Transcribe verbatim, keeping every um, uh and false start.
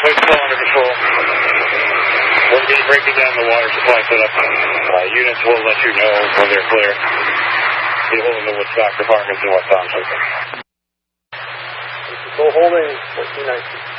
Place well under control. We're going to be breaking down the water supply setup. Uh, units will let you know when they're clear. Be holding the Woodstock departments and West Thompson. Go holding fourteen nineteen.